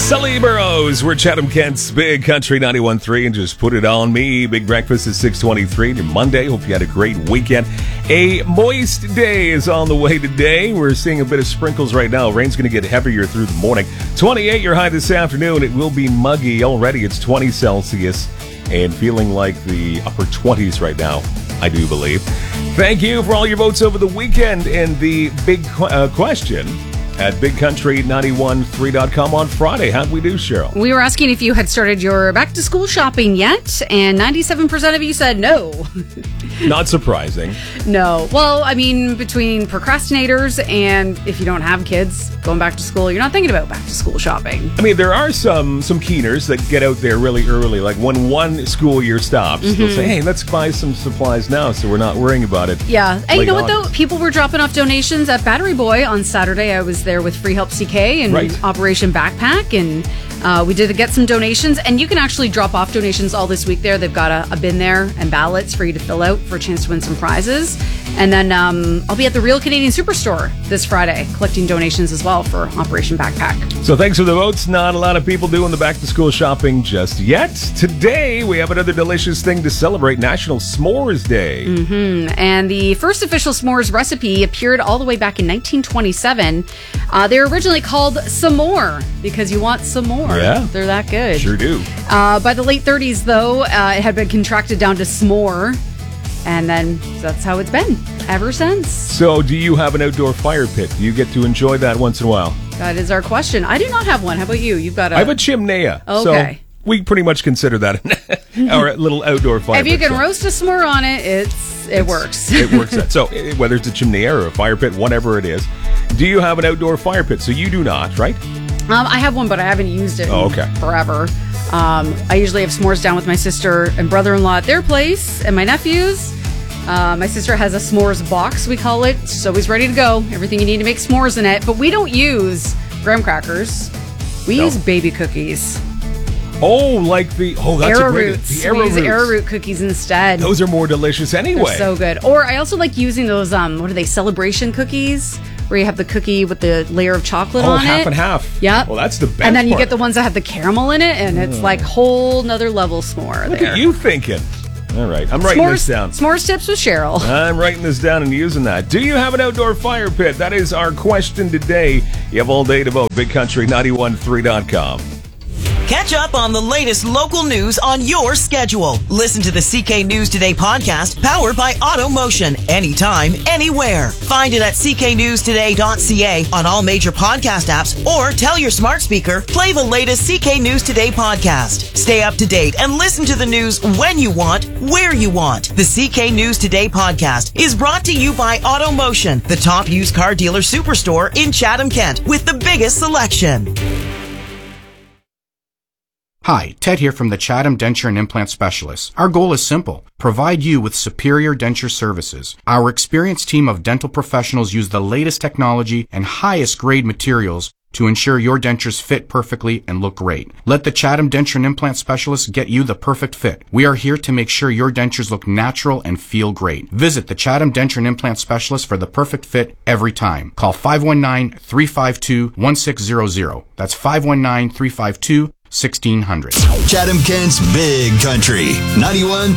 Sully Burrows, we're Chatham Kent's Big Country 91.3, and just put it on me. Big breakfast is 6:23 to Monday. Hope you had a great weekend. A moist day is on the way today. We're seeing a bit of sprinkles right now. Rain's going to get heavier through the morning. 28 your high this afternoon. It will be muggy already. It's 20 Celsius and feeling like the upper 20s right now, I do believe. Thank you for all your votes over the weekend and the big question at BigCountry913.com on Friday. How'd we do, Cheryl? We were asking if you had started your back-to-school shopping yet, and 97% of you said no. Not surprising. No. Well, I mean, between procrastinators and if you don't have kids going back to school, you're not thinking about back-to-school shopping. I mean, there are some keeners that get out there really early. Like when one school year stops, they'll say, hey, let's buy some supplies now so we're not worrying about it. Yeah. And you know what, though? People were dropping off donations at Battery Boy on Saturday. I was there with Free Help CK and Operation Backpack, and we did get some donations, and you can actually drop off donations all this week there. They've got a bin there and ballots for you to fill out for a chance to win some prizes. And then I'll be at the Real Canadian Superstore this Friday collecting donations as well for Operation Backpack. So thanks for the votes. Not a lot of people doing the back-to-school shopping just yet. Today, we have another delicious thing to celebrate, National S'mores Day. And the first official s'mores recipe appeared all the way back in 1927. They were originally called S'more because you want some more. Yeah. They're that good. Sure do. By the late 30s, though, it had been contracted down to s'more. And then that's how it's been ever since. So do you have an outdoor fire pit? Do you get to enjoy that once in a while? That is our question. I do not have one. How about you? You've got I have a chimney. Okay. So we pretty much consider that our little outdoor fire pit. If you can roast a s'more on it, it works. It works out. So whether it's a chimney or a fire pit, whatever it is, do you have an outdoor fire pit? So you do not, right? I have one, but I haven't used it forever. I usually have s'mores down with my sister and brother-in-law at their place and my nephews. My sister has a s'mores box, we call it. It's always ready to go. Everything you need to make s'mores in it. But we don't use graham crackers. We use baby cookies. Oh, like that's arrowroot. The We use arrowroot cookies instead. Those are more delicious anyway. They're so good. Or I also like using those, what are they, celebration cookies? Where you have the cookie with the layer of chocolate on it. Half and half. Yep. Well, that's the best And then you part. get the ones that have the caramel in it, and it's like whole nother level s'more. Look at you thinking. All right, I'm writing this down. S'mores tips with Cheryl. I'm writing this down and using that. Do you have an outdoor fire pit? That is our question today. You have all day to vote. BigCountry913.com. Catch up on the latest local news on your schedule. Listen to the CK News Today podcast, powered by AutoMotion. Anytime, anywhere. Find it at cknewstoday.ca on all major podcast apps, or tell your smart speaker, play the latest CK News Today podcast. Stay up to date and listen to the news when you want, where you want. The CK News Today podcast is brought to you by AutoMotion, the top used car dealer superstore in Chatham, Kent, with the biggest selection. Hi, Ted here from the Chatham Denture and Implant Specialists. Our goal is simple: provide you with superior denture services. Our experienced team of dental professionals use the latest technology and highest grade materials to ensure your dentures fit perfectly and look great. Let the Chatham Denture and Implant Specialists get you the perfect fit. We are here to make sure your dentures look natural and feel great. Visit the Chatham Denture and Implant Specialists for the perfect fit every time. Call 519-352-1600. That's 519-352-1600. Chatham Kent's Big Country 91.3.